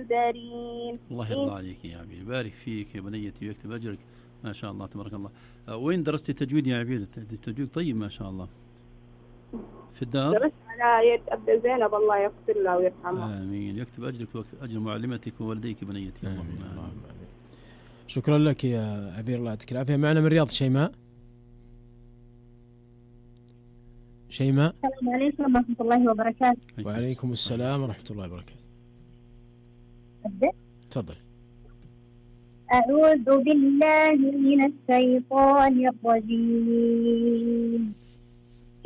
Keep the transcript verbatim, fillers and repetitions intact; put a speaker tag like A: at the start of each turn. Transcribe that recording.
A: المقدرين.
B: الله يرضى عليك يا عبير، بارك فيك يا بنيتي ويكتب أجرك ما شاء الله تبارك الله. وين درستي التجويد يا عبير؟ التجويد طيب ما شاء الله. في الدار؟
A: درست على يد أبدا زينب الله يغفر لها ويرحمها.
B: آمين، يكتب أجرك وأجر معلمتك ووالديك بنيتي.
C: آمين. اللهم آمين. شكرا لك يا عبير، الله يعطيك العافية. معنا من الرياض شيماء. شيماء.
D: السلام عليكم ورحمة الله وبركاته.
C: وعليكم السلام ورحمة الله وبركاته.
D: أبدأ؟
C: تفضل.
D: أعوذ بالله من الشيطان الرجيم.